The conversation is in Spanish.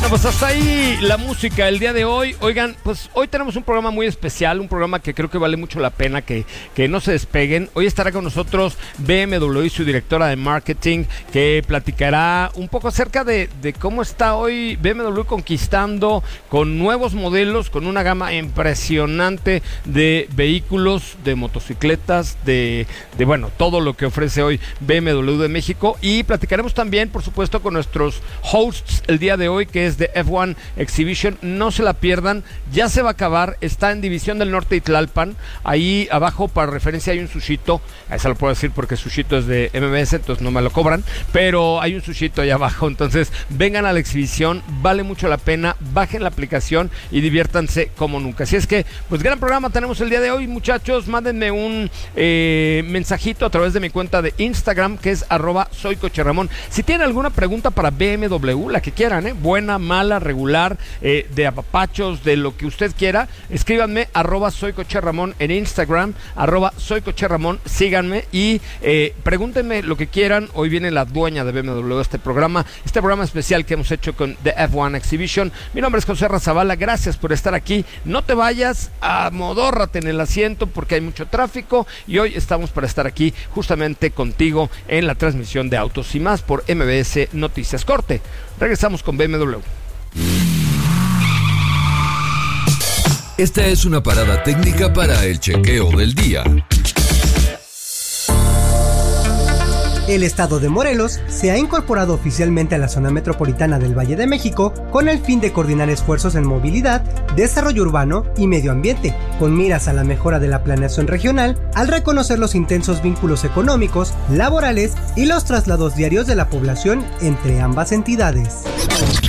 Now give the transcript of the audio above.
Bueno, pues hasta ahí la música el día de hoy. Oigan, pues hoy tenemos un programa muy especial, un programa que creo que vale mucho la pena que no se despeguen. Hoy estará con nosotros BMW y su directora de marketing, que platicará un poco acerca de cómo está hoy BMW conquistando con nuevos modelos, con una gama impresionante de vehículos, de motocicletas, de bueno, todo lo que ofrece hoy BMW de México. Y platicaremos también, por supuesto, con nuestros hosts el día de hoy, que es de F1 Exhibition. No se la pierdan, ya se va a acabar, está en División del Norte y Tlalpan. Ahí abajo, para referencia, hay un sushito. Eso lo puedo decir porque sushito es de MBS, entonces no me lo cobran, pero hay un sushito ahí abajo. Entonces vengan a la exhibición, vale mucho la pena, bajen la aplicación y diviértanse como nunca. Así es que, pues gran programa tenemos el día de hoy, muchachos. Mándenme un mensajito a través de mi cuenta de Instagram, que es @soycocherramón. Si tienen alguna pregunta para BMW, la que quieran, buena, mala, regular, de apapachos, de lo que usted quiera, escríbanme @soycocherramón en Instagram, @soycocherramón, síganme y pregúntenme lo que quieran. Hoy viene la dueña de BMW, este programa especial que hemos hecho con The F1 Exhibition. Mi nombre es José Razabala, gracias por estar aquí. No te vayas, amodórrate en el asiento porque hay mucho tráfico y hoy estamos para estar aquí justamente contigo en la transmisión de Autos y Más por MBS Noticias. Corte, regresamos con BMW. Esta es una parada técnica para el chequeo del día. El estado de Morelos se ha incorporado oficialmente a la zona metropolitana del Valle de México con el fin de coordinar esfuerzos en movilidad, desarrollo urbano y medio ambiente, con miras a la mejora de la planeación regional, al reconocer los intensos vínculos económicos, laborales y los traslados diarios de la población entre ambas entidades.